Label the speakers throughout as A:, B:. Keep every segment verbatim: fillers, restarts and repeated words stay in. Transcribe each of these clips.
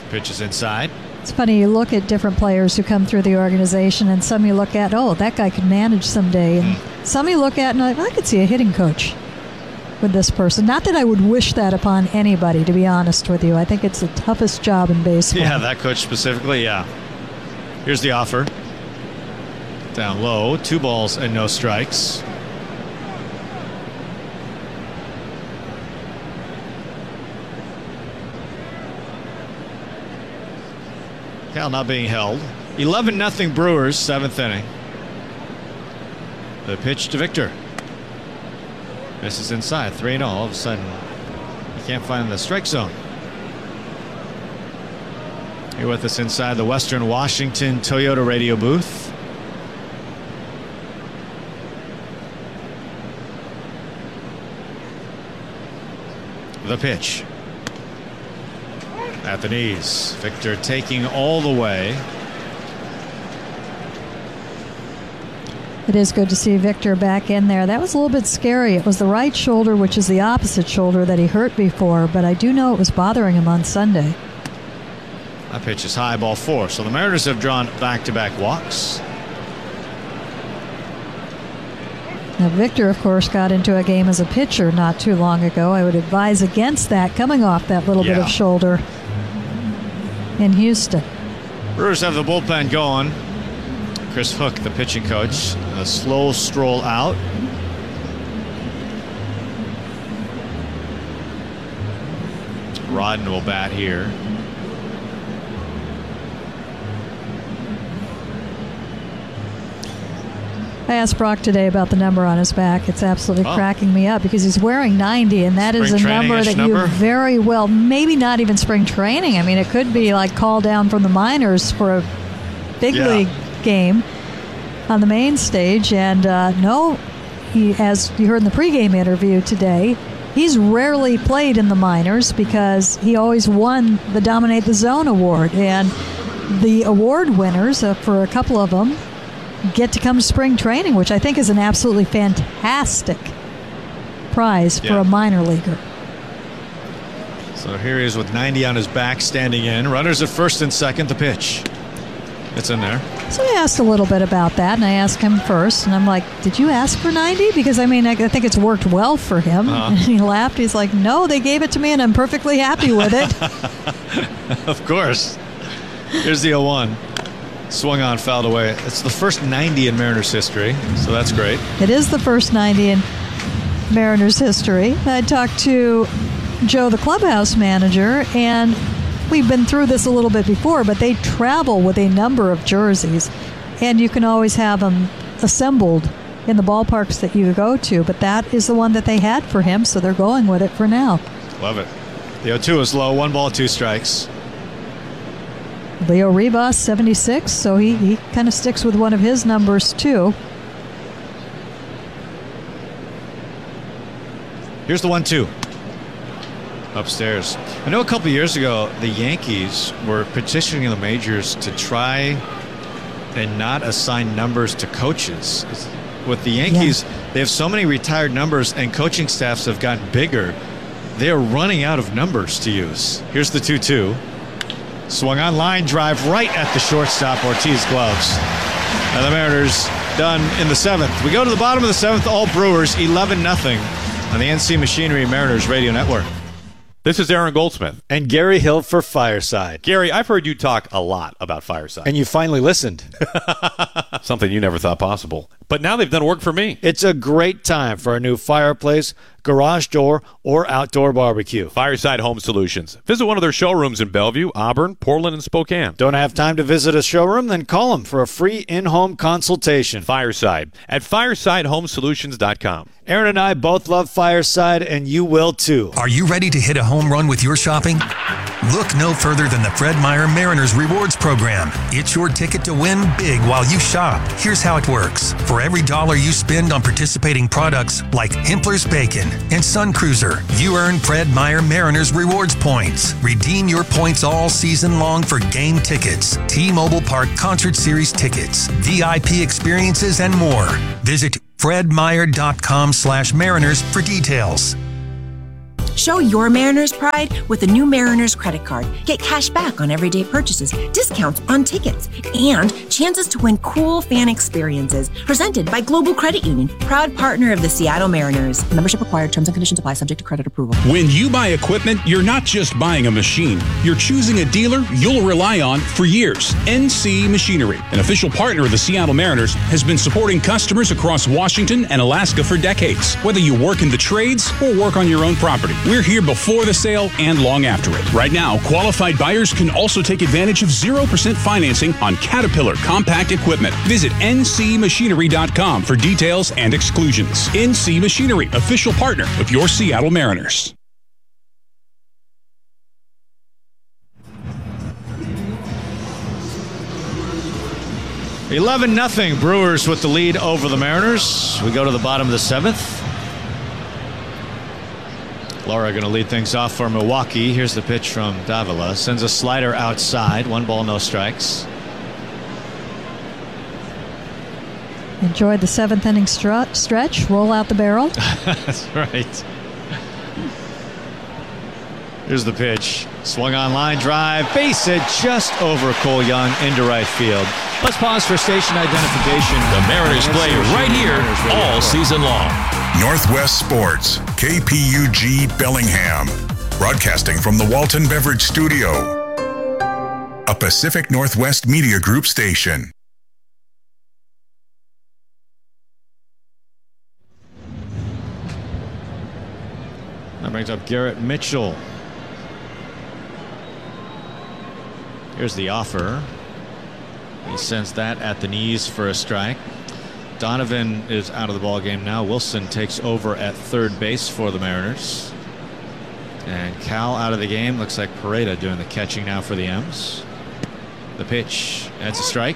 A: Pitch is inside.
B: It's funny, you look at different players who come through the organization, and some you look at, oh, that guy could manage someday. And mm. some you look at, and I, I could see a hitting coach with this person. Not that I would wish that upon anybody, to be honest with you. I think it's the toughest job in baseball.
A: Yeah, that coach specifically, yeah. Here's the offer. Down low, two balls and no strikes. Cal not being held. eleven nothing Brewers, seventh inning. The pitch to Victor. This is inside, three and oh. All of a sudden, you can't find the strike zone. Here with us inside the Western Washington Toyota radio booth. The pitch. At the knees. Victor taking all the way.
B: It is good to see Victor back in there. That was a little bit scary. It was the right shoulder, which is the opposite shoulder that he hurt before, but I do know it was bothering him on Sunday.
A: That pitch is high, ball four. So the Mariners have drawn back-to-back walks.
B: Now, Victor, of course, got into a game as a pitcher not too long ago. I would advise against that, coming off that little
A: yeah.
B: bit of shoulder in Houston.
A: Brewers have the bullpen going. Chris Hook, the pitching coach, a slow stroll out. Rodden will bat here.
B: I asked Brock today about the number on his back. It's absolutely oh. cracking me up because he's wearing ninety, and that
A: spring
B: is a number that
A: number?
B: you very well, maybe not even spring training. I mean, it could be like call down from the minors for a big
A: yeah.
B: league game on the main stage. And uh, no, he, as you heard in the pregame interview today, he's rarely played in the minors because he always won the Dominate the Zone award. And the award winners, uh, for a couple of them, get to come to spring training, which I think is an absolutely fantastic prize
A: yeah.
B: for a minor leaguer.
A: So here he is with ninety on his back, standing in. Runners at first and second. The pitch. It's in there.
B: So I asked a little bit about that, and I asked him first, and I'm like, did you ask for ninety? Because, I mean, I, I think it's worked well for him. Uh-huh. And he laughed. He's like, no, they gave it to me, and I'm perfectly happy with it.
A: Of course. Here's the oh one. Swung on, fouled away. It's the first ninety in Mariners history, so that's great.
B: It is the first ninety in Mariners history. I talked to Joe, the clubhouse manager, and we've been through this a little bit before, but they travel with a number of jerseys, and you can always have them assembled in the ballparks that you go to, but that is the one that they had for him, so they're going with it for now.
A: Love it. The oh two is low, one ball, two strikes.
B: Leo Ribas, seventy-six, so he, he kind of sticks with one of his numbers, too.
A: Here's the one two. Upstairs. I know a couple years ago, the Yankees were petitioning the majors to try and not assign numbers to coaches. With the Yankees, yeah. they have so many retired numbers, and coaching staffs have gotten bigger. They are running out of numbers to use. Here's the two two. Swung on, line drive right at the shortstop, Ortiz gloves. And the Mariners done in the seventh. We go to the bottom of the seventh, all Brewers, eleven nothing on the N C Machinery Mariners Radio Network.
C: This is Aaron Goldsmith.
A: And Gary Hill for Fireside.
C: Gary, I've heard you talk a lot about Fireside.
A: And you finally listened.
C: Something you never thought possible. But now they've done work for me.
A: It's a great time for a new fireplace, garage door, or outdoor barbecue.
C: Fireside Home Solutions. Visit one of their showrooms in Bellevue, Auburn, Portland, and Spokane.
A: Don't have time to visit a showroom? Then call them for a free in-home consultation.
C: Fireside at fireside home solutions dot com.
A: Aaron and I both love Fireside, and you will too.
D: Are you ready to hit a home run with your shopping? Look no further than the Fred Meyer Mariners Rewards Program. It's your ticket to win big while you shop. Here's how it works. For every dollar you spend on participating products like Hempler's Bacon and Sun Cruiser, you earn Fred Meyer Mariners Rewards points. Redeem your points all season long for game tickets, T-Mobile Park Concert Series tickets, V I P experiences, and more. Visit fred meyer dot com slash mariners for details.
E: Show your Mariners pride with the new Mariners credit card. Get cash back on everyday purchases, discounts on tickets, and chances to win cool fan experiences. Presented by Global Credit Union, proud partner of the Seattle Mariners. Membership required. Terms and conditions apply. Subject to credit approval.
F: When you buy equipment, you're not just buying a machine. You're choosing a dealer you'll rely on for years. N C Machinery, an official partner of the Seattle Mariners, has been supporting customers across Washington and Alaska for decades. Whether you work in the trades or work on your own property, we're here before the sale and long after it. Right now, qualified buyers can also take advantage of zero percent financing on Caterpillar compact equipment. Visit N C machinery dot com for details and exclusions. N C Machinery, official partner of your Seattle Mariners.
A: eleven nothing Brewers with the lead over the Mariners. We go to the bottom of the seventh. Laura going to lead things off for Milwaukee. Here's the pitch from Davila. Sends a slider outside. One ball, no strikes.
B: Enjoyed the seventh inning stru- stretch. Roll out the barrel.
A: That's right. Here's the pitch. Swung on line drive. Base hit just over Cole Young into right field. Let's pause for station identification.
G: The Mariners play right here all season long.
H: Northwest Sports, K P U G Bellingham. Broadcasting from the Walton Beverage Studio. A Pacific Northwest Media Group station.
A: That brings up Garrett Mitchell. Here's the offer. He sends that at the knees for a strike. Donovan is out of the ball game now. Wilson takes over at third base for the Mariners. And Cal out of the game. Looks like Pareda doing the catching now for the M's. The pitch. That's a strike.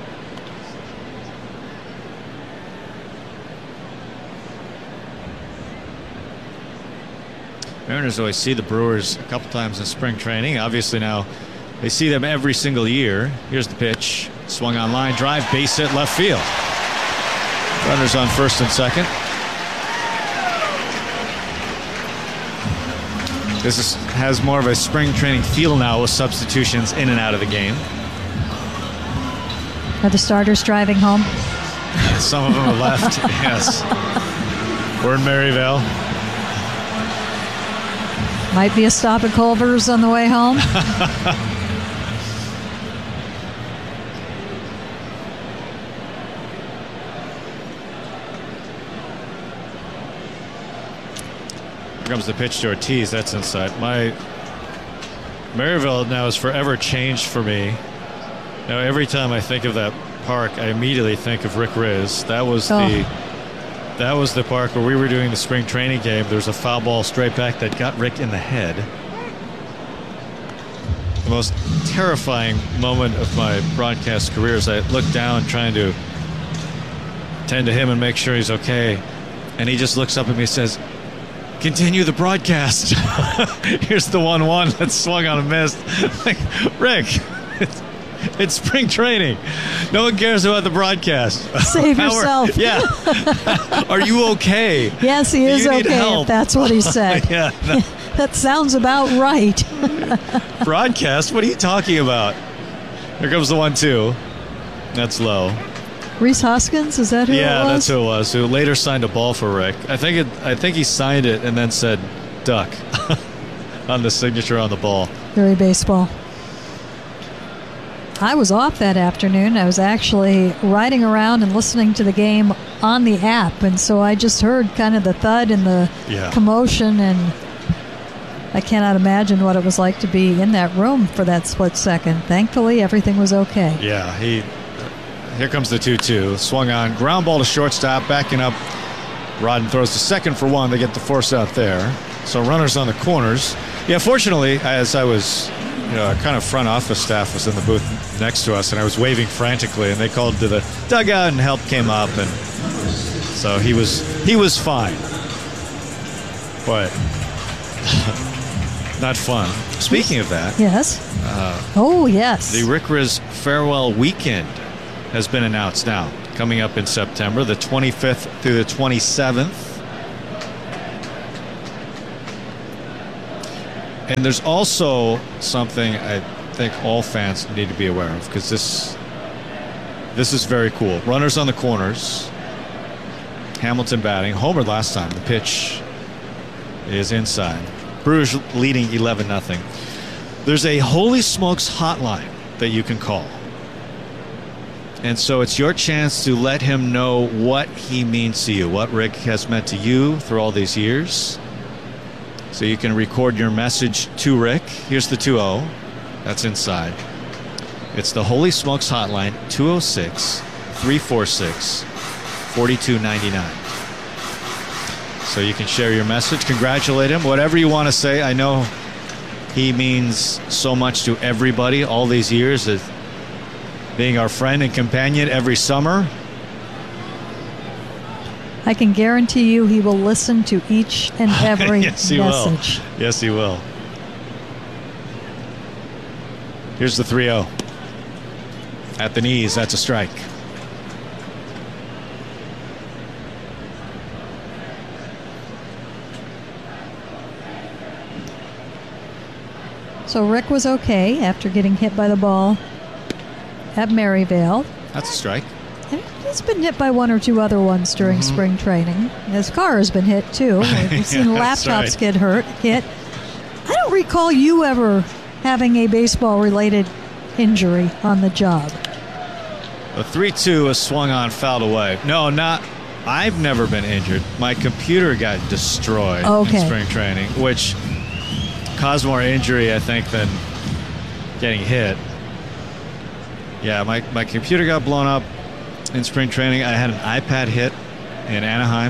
A: Mariners always see the Brewers a couple times in spring training. Obviously now they see them every single year. Here's the pitch. Swung on line drive. Base hit left field. Runners on first and second. This is, has more of a spring training feel now with substitutions in and out of the game.
B: Are the starters driving home?
A: Some of them are left. Yes. We're in Maryvale.
B: Might be a stop at Culver's on the way home.
A: Here comes the pitch to Ortiz. That's inside. My Maryville now is forever changed for me. Now every time I think of that park, I immediately think of Rick Riz. That was oh. the that was the park where we were doing the spring training game. There was a foul ball straight back that got Rick in the head. The most terrifying moment of my broadcast career is I look down trying to tend to him and make sure he's okay, and he just looks up at me and says, "Continue the broadcast." Here's the one one that swung on a miss. Like, Rick, it's, it's spring training. No one cares about the broadcast.
B: Save yourself.
A: Yeah. Are you okay?
B: Yes, he is okay, if that's what he said.
A: Yeah. No.
B: That sounds about right.
A: Broadcast? What are you talking about? Here comes the one two. That's low.
B: Reese Hoskins, is that who
A: yeah,
B: it was?
A: Yeah, that's who it was. Who later signed a ball for Rick. I think it. I think he signed it and then said "duck" on the signature on the ball.
B: Very baseball. I was off that afternoon. I was actually riding around and listening to the game on the app, and so I just heard kind of the thud and the
A: yeah.
B: commotion, and I cannot imagine what it was like to be in that room for that split second. Thankfully, everything was okay.
A: Yeah, he. Here comes the two two. Swung on. Ground ball to shortstop. Backing up. Rodden throws to second for one. They get the force out there. So runners on the corners. Yeah, fortunately, as I was, you know, our kind of front office staff was in the booth next to us, and I was waving frantically, and they called to the dugout, and help came up, and so he was he was fine. But not fun. Speaking of that.
B: Yes.
A: Uh,
B: oh, yes.
A: The Rick Riz Farewell Weekend has been announced now, coming up in September, the twenty-fifth through the twenty-seventh. And there's also something I think all fans need to be aware of, because this this is very cool. Runners on the corners. Hamilton batting. Homered last time. The pitch is inside. Brewers leading eleven nothing. There's a Holy Smokes hotline that you can call. And so it's your chance to let him know what he means to you, what Rick has meant to you through all these years. So you can record your message to Rick. Here's the two oh. That's inside. It's the Holy Smokes hotline, two oh six, three four six, four two nine nine. So you can share your message, congratulate him, whatever you want to say. I know he means so much to everybody all these years as being our friend and companion every summer.
B: I can guarantee you he will listen to each and every
A: yes, he
B: message.
A: Will. Yes, he will. Here's the three oh. At the knees, that's a strike.
B: So Rick was okay after getting hit by the ball at Maryvale.
A: That's a strike.
B: And he's been hit by one or two other ones during mm-hmm. spring training. His car has been hit too. We've seen
A: yeah,
B: laptops
A: right.
B: get hurt, hit. I don't recall you ever having a baseball-related injury on the job.
A: A three two was swung on, fouled away. No, not. I've never been injured. My computer got destroyed
B: okay.
A: in spring training, which caused more injury, I think, than getting hit. Yeah, my, my computer got blown up in spring training. I had an iPad hit in Anaheim.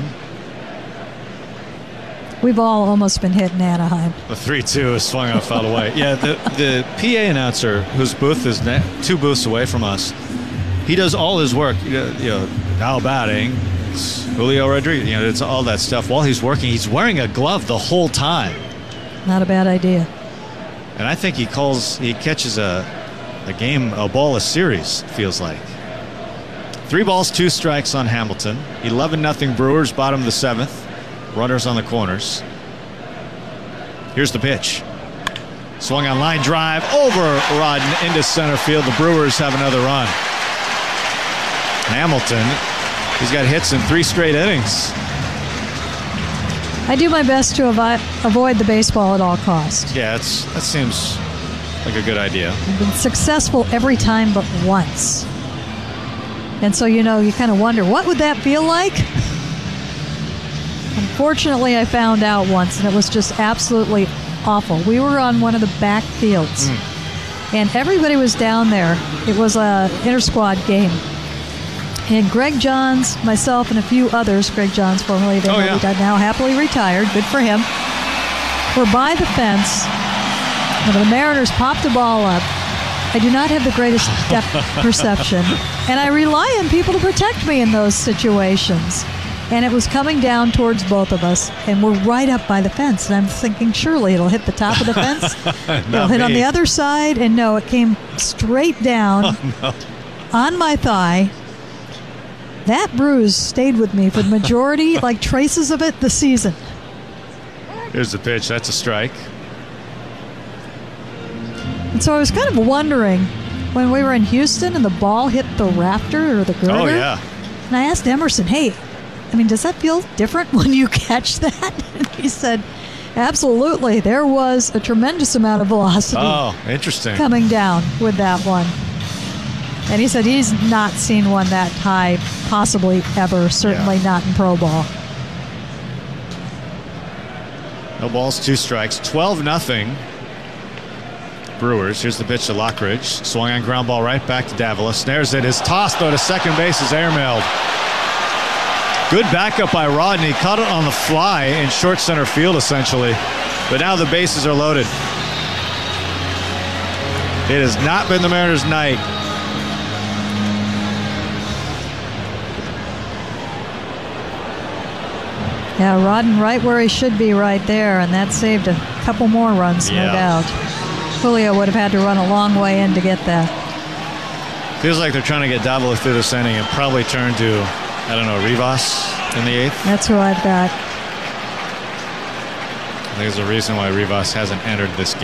B: We've all almost been hit in Anaheim.
A: The three two is swung on, fouled away. Yeah, the, the P A announcer, whose booth is ne- two booths away from us, he does all his work, you know, you know now batting, it's Julio Rodriguez, you know, it's all that stuff. While he's working, he's wearing a glove the whole time.
B: Not a bad idea.
A: And I think he calls, he catches a, a game, a ball a series, feels like. Three balls, two strikes on Hamilton. eleven nothing Brewers, bottom of the seventh. Runners on the corners. Here's the pitch. Swung on line drive over Rodden into center field. The Brewers have another run. Hamilton, he's got hits in three straight innings.
B: I do my best to avi- avoid the baseball at all costs.
A: Yeah, it's, that seems like a good idea.
B: I've been successful every time but once. And so, you know, you kind of wonder, what would that feel like? Unfortunately, I found out once, and it was just absolutely awful. We were on one of the back fields, mm. and everybody was down there. It was a inter-squad game. And Greg Johns, myself, and a few others, Greg Johns, formerly of
A: oh, yeah.
B: now happily retired, good for him, were by the fence. When the Mariners popped the ball up, I do not have the greatest depth perception, and I rely on people to protect me in those situations. And it was coming down towards both of us, and we're right up by the fence. And I'm thinking, surely it'll hit the top of the fence. It'll hit
A: me.
B: on the other side. And no, it came straight down
A: oh, no.
B: on my thigh. That bruise stayed with me for the majority, like traces of it, the season.
A: Here's the pitch. That's a strike.
B: And so I was kind of wondering, when we were in Houston and the ball hit the rafter or the girder.
A: Oh, yeah.
B: And I asked Emerson, hey, I mean, does that feel different when you catch that? And he said, absolutely. There was a tremendous amount of velocity
A: oh, interesting.
B: coming down with that one. And he said he's not seen one that high possibly ever, certainly
A: yeah.
B: not in pro ball.
A: No balls, two strikes. twelve nothing Brewers. Here's the pitch to Lockridge. Swung on ground ball right back to Davila. Snares it. His toss, though, to second base is airmailed. Good backup by Rodney. Caught it on the fly in short center field, essentially. But now the bases are loaded. It has not been the Mariners' night.
B: Yeah, Rodden right where he should be right there, and that saved a couple more runs,
A: yeah.
B: no doubt. Julio would have had to run a long way in to get that.
A: Feels like they're trying to get Davila through this inning and probably turn to, I don't know, Rivas in the eighth.
B: That's who I've got.
A: There's a reason why Rivas hasn't entered this game.